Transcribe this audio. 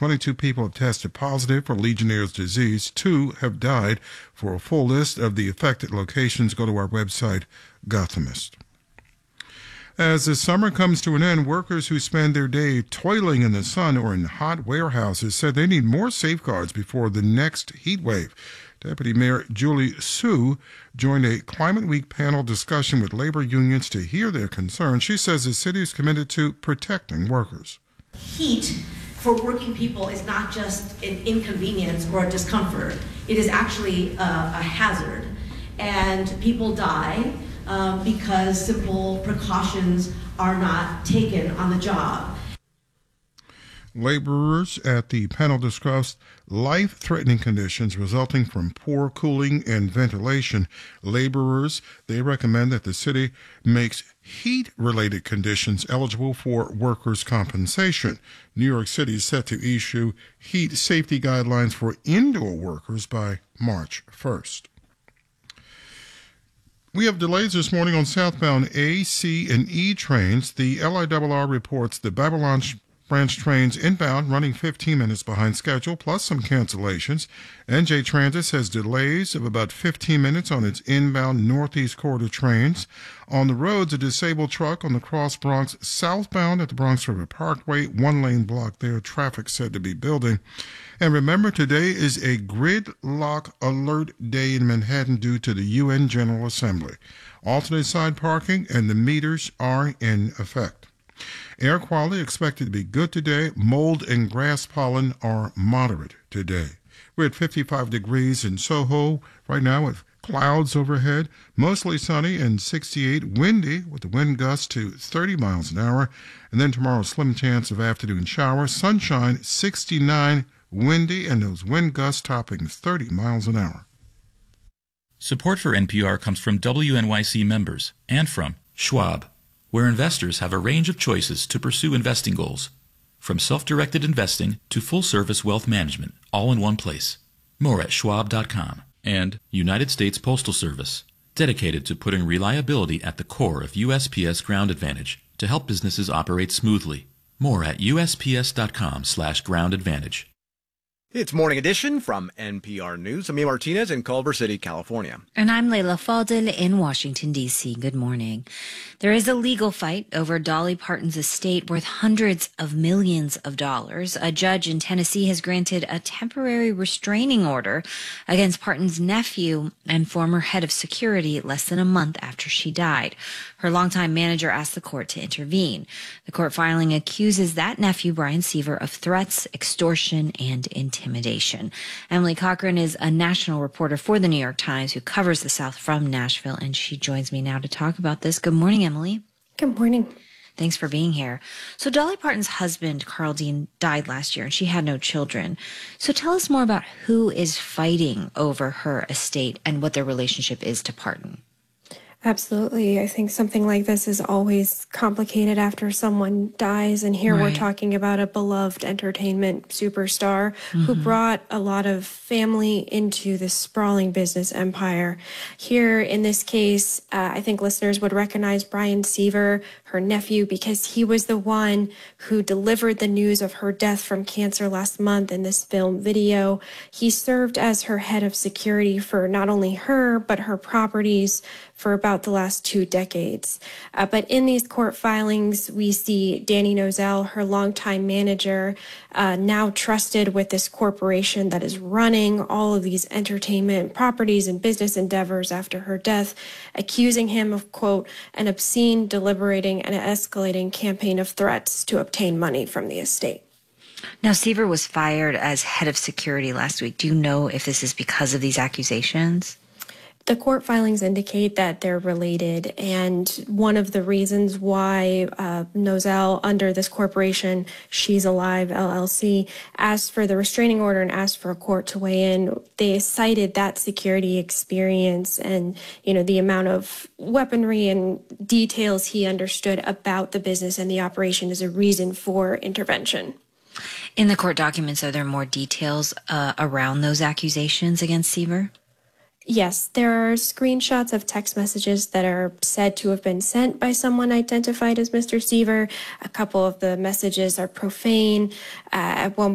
22 people have tested positive for Legionnaire's disease. 2 have died. For a full list of the affected locations, go to our website, Gothamist. As the summer comes to an end, workers who spend their day toiling in the sun or in hot warehouses said they need more safeguards before the next heat wave. Deputy Mayor Julie Su joined a Climate Week panel discussion with labor unions to hear their concerns. She says the city is committed to protecting workers. Heat for working people is not just an inconvenience or a discomfort. It is actually a hazard. And people die because simple precautions are not taken on the job. Laborers at the panel discussed life-threatening conditions resulting from poor cooling and ventilation. Laborers, they recommend that the city makes heat-related conditions eligible for workers' compensation. New York City is set to issue heat safety guidelines for indoor workers by March 1st. We have delays this morning on southbound A, C, and E trains. The LIRR reports the Babylon Branch trains inbound running 15 minutes behind schedule, plus some cancellations. NJ Transit says delays of about 15 minutes on its inbound Northeast Corridor trains. On the roads, a disabled truck on the Cross Bronx southbound at the Bronx River Parkway, one-lane block there, traffic said to be building. And remember, today is a gridlock alert day in Manhattan due to the UN General Assembly. Alternate side parking and the meters are in effect. Air quality expected to be good today. Mold and grass pollen are moderate today. We're at 55 degrees in Soho right now with clouds overhead, mostly sunny and 68, windy with the wind gusts to 30 miles an hour. And then tomorrow, slim chance of afternoon showers, sunshine, 69, windy, and those wind gusts topping 30 miles an hour. Support for NPR comes from WNYC members and from Schwab, where investors have a range of choices to pursue investing goals, from self-directed investing to full-service wealth management, all in one place. More at schwab.com. And United States Postal Service, dedicated to putting reliability at the core of USPS Ground Advantage to help businesses operate smoothly. More at usps.com/Ground Advantage. It's Morning Edition from NPR News. I'm Ian Martinez in Culver City, California. And I'm Layla Fadel in Washington, D.C. Good morning. There is a legal fight over Dolly Parton's estate worth hundreds of millions of dollars. A judge in Tennessee has granted a temporary restraining order against Parton's nephew and former head of security less than a month after she died. Her longtime manager asked the court to intervene. The court filing accuses that nephew, Brian Seaver, of threats, extortion, and intimidation. Emily Cochran is a national reporter for the New York Times who covers the South from Nashville, and she joins me now to talk about this. Good morning, Emily. Good morning. Thanks for being here. So Dolly Parton's husband, Carl Dean, died last year, and she had no children. So tell us more about who is fighting over her estate and what their relationship is to Parton. Absolutely. I think something like this is always complicated after someone dies. And here we're talking about a beloved entertainment superstar who brought a lot of family into this sprawling business empire. Here in this case, I think listeners would recognize Brian Seaver, her nephew, because he was the one who delivered the news of her death from cancer last month in this film video. He served as her head of security for not only her, but her properties for about the last 2 decades. But in these court filings, we see Danny Nozell, her longtime manager, now trusted with this corporation that is running all of these entertainment properties and business endeavors after her death, accusing him of, quote, an obscene, deliberating, and escalating campaign of threats to obtain money from the estate. Now, Seaver was fired as head of security last week. Do you know if this is because of these accusations? The court filings indicate that they're related, and one of the reasons why Nozell, under this corporation, She's Alive LLC, asked for the restraining order and asked for a court to weigh in, they cited that security experience and, you know, the amount of weaponry and details he understood about the business and the operation as a reason for intervention. In the court documents, are there more details around those accusations against Seaver? Yes, there are screenshots of text messages that are said to have been sent by someone identified as Mr. Seaver. A couple of the messages are profane. At one